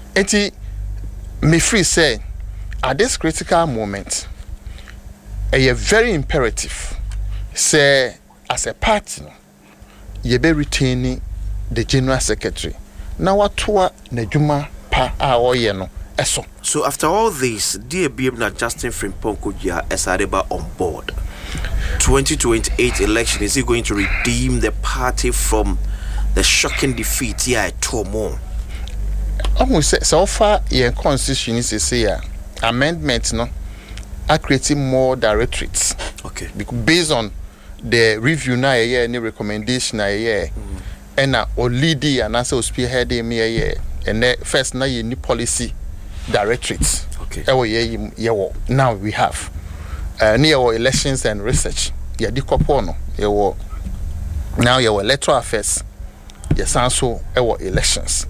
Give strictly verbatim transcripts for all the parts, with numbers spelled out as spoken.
enti me free say at this critical moment a very imperative say as a party you be retaining the general secretary now what to Najuma pa a no eso. So after all this, dear B M na Justin Frimpong Kogia Esadeba on board. twenty twenty-eight election, is he going to redeem the party from the shocking defeat here at Tomo? Almost say so far your constitution is say uh, amendment no are creating more directorates. Okay. Because based on the review na yeah any recommendation na yeah mm. and na olidi and also spearhead me yeah and the first na ye ni policy directorates. Okay. Ewo ye ye now we have uh, near elections and research. Yeah, the couple no ye now ye electoral affairs. Yes, also ewo elections.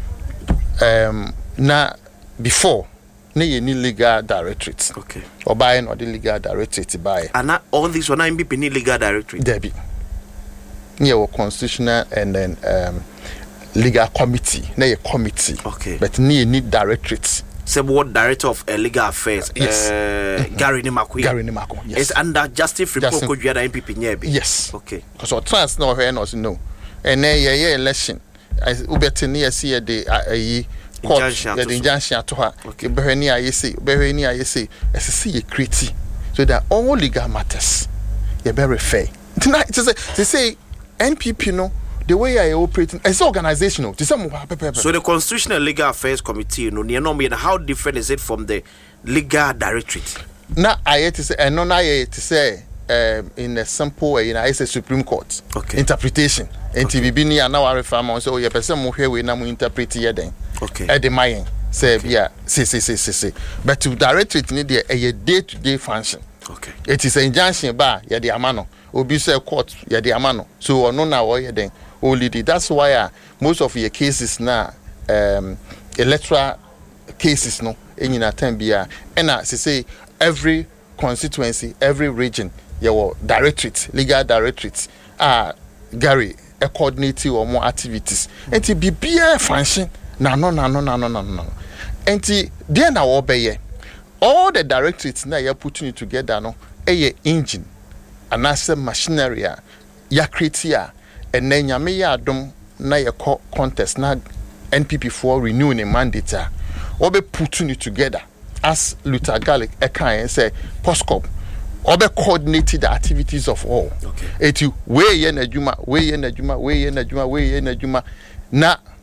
Um, now before ne ye ni legal directorate. Okay. Or buying or the legal directorate buy. And now all these one I be penny legal directorate. Debbie. Yeah, constitutional and then um legal committee. Na ye committee. Okay. But ne need directorate. Say what director of uh, legal affairs? Yes. Uh, mm-hmm. Gary Nimako. Gary Nimako. Yes. It's under Justin Frimpong Kogia M P P nyebi. Yes. Okay. Because our trans no here no no. And then yeah yeah election. As ubeti ne see the ayi court the injunction to her. Okay. Beheni ayi say beheni ayi say ese ye create so that all legal matters you very fair. Tonight they say N P P no the way I operate it's organizational. So the Constitutional Legal Affairs Committee, you know, you know, how different is it from the Legal Directorate? Now I to say, and no, I to say, um, in a simple way, you know, it's a Supreme Court okay. interpretation. And T V B ni now I reform so you person mo here we na mo interpret here then. Okay. At the mind say yeah, see see see see see. But to directorate need a day to day function. Okay. It is an injunction bar ya the amano. Obi say court ya the amano. So no na what then. Only that's why uh, most of your cases now um electoral cases no in time be uh, and uh, say every constituency every region your directorate legal directorates are uh, Gary a coordinating or more activities mm-hmm. and to be be a function no no no no no no no no and to then now obey all the directorates now you're putting it together no a engine and as a machinery ya create and then yame ya adom na ye contest na N P P for renewing a mandate or be putting it together as Luther Garlic a kind and say postcop or be coordinated the activities of all. Okay. Eti we ye na juma we ye na juma we ye na juma we ye na juma na